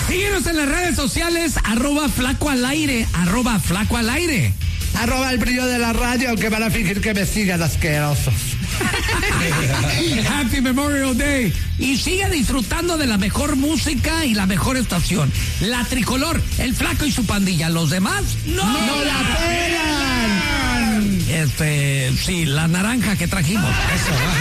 Síguenos en las redes sociales, @flacoalaire, @flacoalaire. @el brillo de la radio, aunque van a fingir que me sigan asquerosos. Happy Memorial Day. Y sigue disfrutando de la mejor música y la mejor estación. La Tricolor, el Flaco y su pandilla. Los demás no la pegan. Sí, la naranja que trajimos. Eso, va.